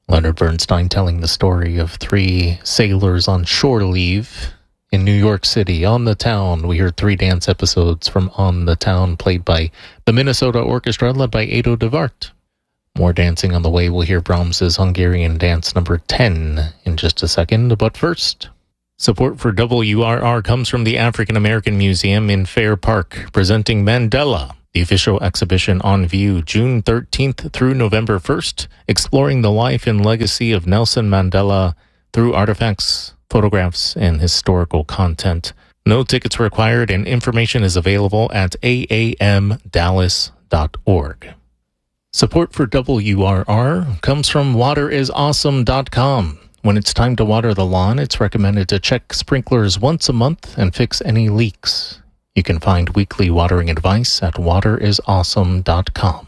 Leonard Bernstein telling the story of three sailors on shore leave in New York City. On the Town, we heard three dance episodes from On the Town, played by the Minnesota Orchestra, led by Edo de Wart. More dancing on the way. We'll hear Brahms's Hungarian Dance number 10 in just a second. But first, support for WRR comes from the African American Museum in Fair Park, presenting Mandela, the official exhibition on view June 13th through November 1st, exploring the life and legacy of Nelson Mandela through artifacts, photographs, and historical content. No tickets required, and information is available at aamdallas.org. Support for WRR comes from waterisawesome.com. When it's time to water the lawn, it's recommended to check sprinklers once a month and fix any leaks. You can find weekly watering advice at waterisawesome.com.